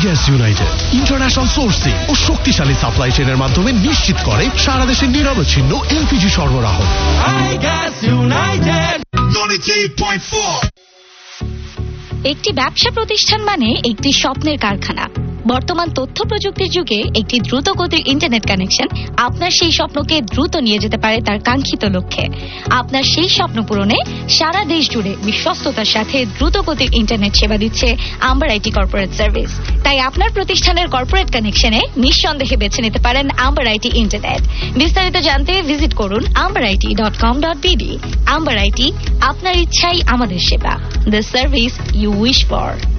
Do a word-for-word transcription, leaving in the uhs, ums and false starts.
Gas United international sourcing ও শক্তিশালী supply চেইনের মাধ্যমে নিশ্চিত করে সারা দেশে নিরবচ্ছিন্ন এলপিজি সরবরাহ। একটি ব্যবসা প্রতিষ্ঠান মানে একটি স্বপ্নের কারখানা। বর্তমান তথ্য প্রযুক্তির যুগে একটি দ্রুত গতির ইন্টারনেট কানেকশন আপনার সেই স্বপ্নকে দ্রুত নিয়ে যেতে পারে তার কাঙ্ক্ষিত লক্ষ্যে। আপনার সেই স্বপ্ন পূরণে সারা দেশ জুড়ে বিশ্বস্ততার সাথে দ্রুত গতির ইন্টারনেট সেবা দিচ্ছে আম্বার আইটি কর্পোরেট সার্ভিস। তাই আপনার প্রতিষ্ঠানের কর্পোরেট কানেকশনে নিঃসন্দেহে বেছে নিতে পারেন আম্বার আইটি ইন্টারনেট। বিস্তারিত জানতে ভিজিট করুন amber IT dot com dot BD. Amber IT, আপনার ইচ্ছাই আমাদের সেবা। The service you wish for.